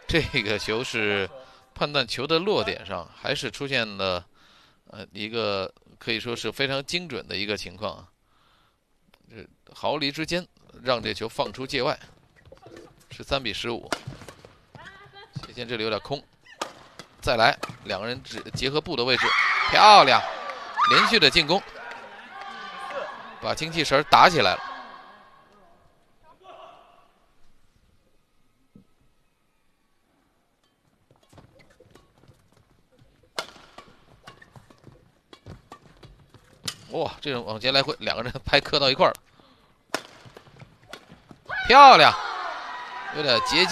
这个球是判断球的落点上，还是出现了一个可以说是非常精准的一个情况啊，这毫厘之间让这球放出界外，13比15。斜线这里有点空，再来，两个人结合步的位置，漂亮，连续的进攻，把精气神打起来了。哇，这种往前来回，两个人拍磕到一块儿了，漂亮，有点接近。